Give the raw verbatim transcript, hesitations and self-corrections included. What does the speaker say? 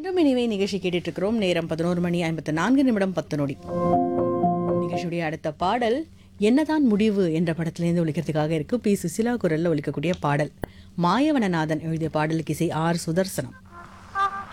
இன்றும் இனிவே நிகழ்ச்சி கேட்டுட்டு இருக்கிறோம். நேரம் பதினோரு மணி ஐம்பத்தி நான்கு நிமிடம் பத்து நொடி. நிகழ்ச்சியுடைய அடுத்த பாடல் என்னதான் முடிவு என்ற படத்திலிருந்து ஒலிக்கிறதுக்காக இருக்கு. பி சுசிலா குரல்ல ஒலிக்கக்கூடிய பாடல். மாயவனநாதன் எழுதிய பாடலுக்கு இசை ஆர் சுதர்சனம்.